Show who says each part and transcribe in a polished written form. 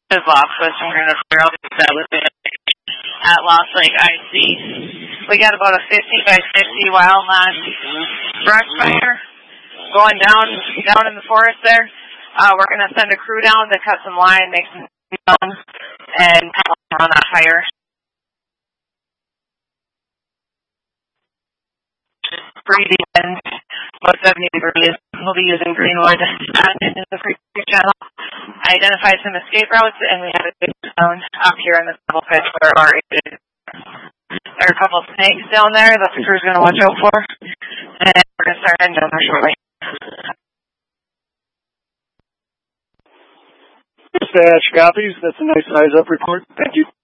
Speaker 1: is Lost Western Granite Trail that was at Lost Lake IC. We got about a 50 by 50 wildland brush fire going down in the forest there. We're going to send a crew down to cut some line, make some down, and on that fire. Breezy winds, about 70 degrees. We'll be using Greenwood in the Creek Channel. I identified some escape routes, and we have a big zone up here in the double pit where our there are a couple of snakes down there that the crew's going to watch out for, and we're going to start heading down there shortly.
Speaker 2: Dispatch copies. That's a nice size up report. Thank you.